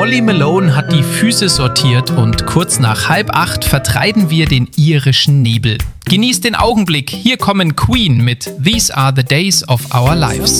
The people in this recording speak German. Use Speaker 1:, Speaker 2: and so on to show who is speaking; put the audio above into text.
Speaker 1: Molly Malone hat die Füße sortiert und kurz nach 7:30 vertreiben wir den irischen Nebel. Genießt den Augenblick, hier kommen Queen mit These Are the Days of Our Lives.